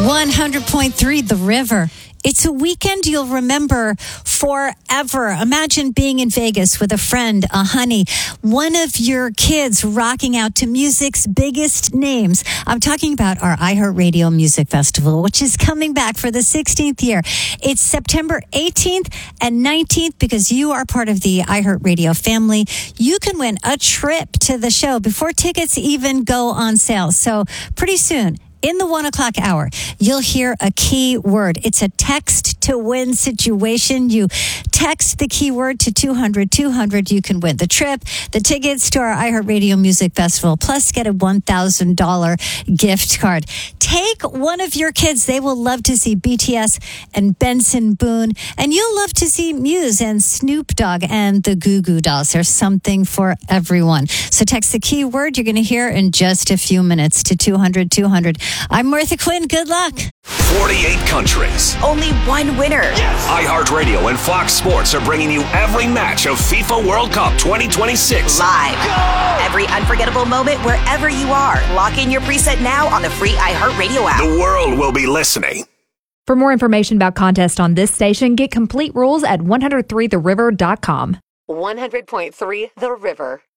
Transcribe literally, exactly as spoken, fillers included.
one hundred point three The River. It's a weekend you'll remember forever. Imagine being in Vegas with a friend, a honey, one of your kids rocking out to music's biggest names. I'm talking about our iHeartRadio Music Festival, which is coming back for the sixteenth year. It's September eighteenth and nineteenth. Because you are part of the iHeartRadio family, you can win a trip to the show before tickets even go on sale. So pretty soon, in the one o'clock hour, you'll hear a key word. It's a text to win situation. You text the keyword to two hundred two hundred. You can win the trip, the tickets to our iHeartRadio Music Festival, plus get a one thousand dollars gift card. Take one of your kids. They will love to see B T S and Benson Boone. And you'll love to see Muse and Snoop Dogg and the Goo Goo Dolls. There's something for everyone. So text the keyword you're going to hear in just a few minutes to two hundred two hundred. I'm Martha Quinn. Good luck. forty-eight countries. Only one winner. Yes. iHeartRadio and Fox Sports are bringing you every match of FIFA World Cup twenty twenty-six. Live. Go! Every unforgettable moment wherever you are. Lock in your preset now on the free iHeartRadio app. The world will be listening. For more information about contests on this station, get complete rules at one oh three the river dot com. one hundred point three The River.